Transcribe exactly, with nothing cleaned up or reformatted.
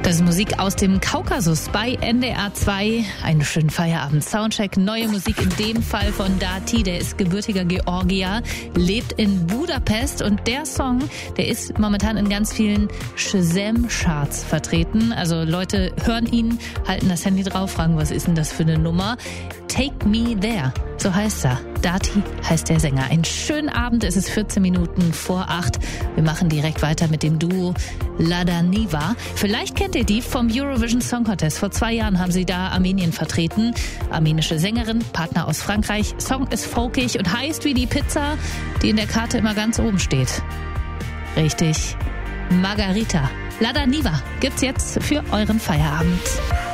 Das ist Musik aus dem Kaukasus bei N D R zwei. Einen schönen Feierabend. Soundcheck, neue Musik in dem Fall von Dati. Der ist gebürtiger Georgier, lebt in Budapest und der Song, der ist momentan in ganz vielen Shazam-Charts vertreten. Also Leute hören ihn, halten das Handy drauf, fragen, was ist denn das für eine Nummer? Take Me There, so heißt er. Dati heißt der Sänger. Einen schönen Abend, es ist vierzehn Minuten vor acht. Wir machen direkt weiter mit dem Duo Lada Niva. Vielleicht kennt ihr die vom Eurovision Song Contest. Vor zwei Jahren haben sie da Armenien vertreten. Armenische Sängerin, Partner aus Frankreich. Song ist folkig und heißt wie die Pizza, die in der Karte immer ganz oben steht. Richtig, Margarita. Lada Niva gibt's jetzt für euren Feierabend.